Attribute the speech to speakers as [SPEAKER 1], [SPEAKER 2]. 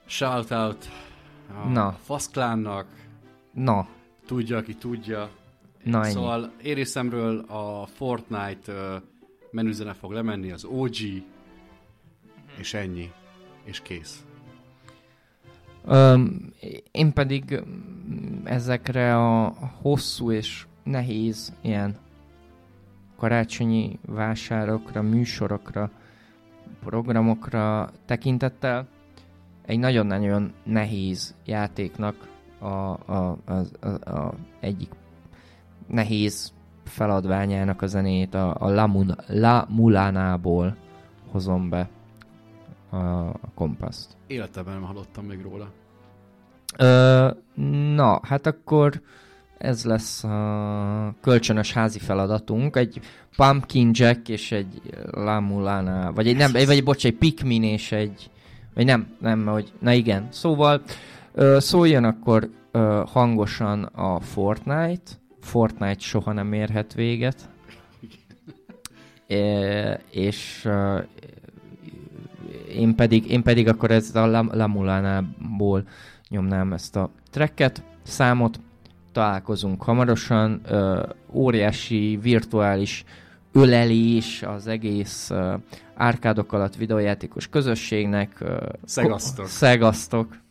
[SPEAKER 1] Shoutout a
[SPEAKER 2] Na.
[SPEAKER 1] Faszklánnak.
[SPEAKER 2] Na.
[SPEAKER 1] Tudja, aki tudja.
[SPEAKER 2] Na, ennyi.
[SPEAKER 1] Szóval én részemről a Fortnite menüzene fog lemenni, az OG, és ennyi. És kész.
[SPEAKER 2] Én pedig ezekre a hosszú és nehéz ilyen karácsonyi vásárokra, műsorokra, programokra tekintettel egy nagyon-nagyon nehéz játéknak a egyik nehéz feladványának a zenét, a La Mulanából hozom be a kompaszt.
[SPEAKER 1] Életemben nem hallottam még róla.
[SPEAKER 2] Na, hát akkor ez lesz a kölcsönös házi feladatunk. Egy Pumpkin Jack és egy La Mulana, vagy egy Pikmin és egy... Vagy nem, hogy... Na igen. Szóval szóljon akkor hangosan a Fortnite. Fortnite soha nem érhet véget. És én pedig akkor ez a La Mulanából nyomnám ezt a tracket, számot. Találkozunk hamarosan. Óriási virtuális ölelés az egész árkádok alatt videójátékos közösségnek.
[SPEAKER 1] Szegasztok.
[SPEAKER 2] Szegasztok.